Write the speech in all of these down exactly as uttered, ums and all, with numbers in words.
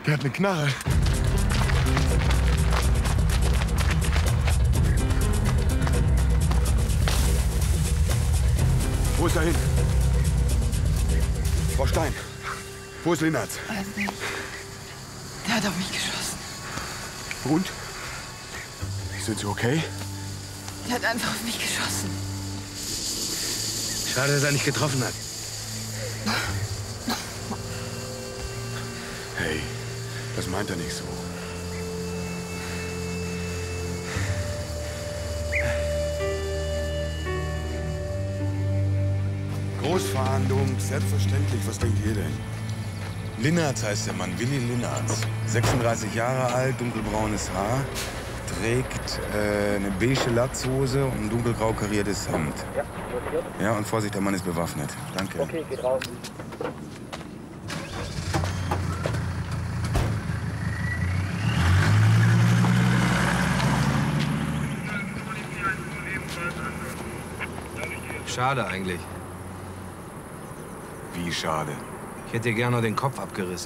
Der hat eine Knarre. Wo ist er hin? Frau Stein, wo ist Linnertz? Weiß nicht. Der hat auf mich geschossen. Und? Sind Sie okay? Der hat einfach auf mich geschossen. Schade, dass er nicht getroffen hat. Hey, das meint er nicht so. Großverhandlung, selbstverständlich. Was denkt ihr denn? Linnertz heißt der Mann, Willi Linnertz. sechsunddreißig Jahre alt, dunkelbraunes Haar. Trägt äh, eine beige Latzhose und ein dunkelgrau kariertes Hemd. Ja, notiert. Ja, und Vorsicht, der Mann ist bewaffnet. Danke. Okay, geht raus. Schade eigentlich. Wie schade. Ich hätte dir gerne noch den Kopf abgerissen.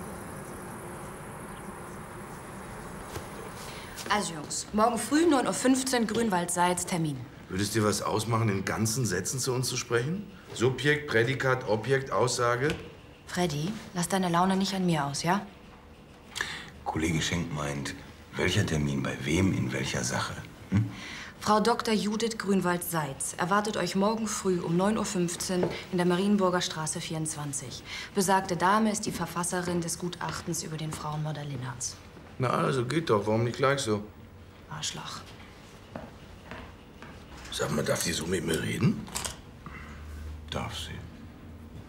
Also Jungs, morgen früh neun Uhr fünfzehn Grünwald-Seitz, Termin. Würde es dir was ausmachen, in ganzen Sätzen zu uns zu sprechen? Subjekt, Prädikat, Objekt, Aussage? Freddy, lass deine Laune nicht an mir aus, ja? Kollege Schenk meint, welcher Termin bei wem in welcher Sache? Hm? Frau Doktor Judith Grünwald-Seitz erwartet euch morgen früh um neun Uhr fünfzehn in der Marienburger Straße vierundzwanzig. Besagte Dame ist die Verfasserin des Gutachtens über den Frauenmörder Linnertz. Na also, geht doch. Warum nicht gleich so? Arschloch. Sag mal, darf die so mit mir reden? Darf sie.